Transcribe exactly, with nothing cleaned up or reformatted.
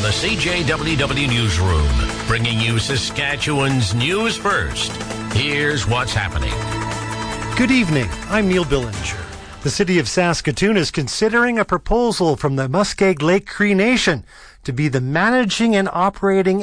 the C J W W Newsroom, bringing you Saskatchewan's news first. Here's what's happening. Good evening. I'm Neil Billinger. The city of Saskatoon is considering a proposal from the Muskeg Lake Cree Nation to be the managing and operating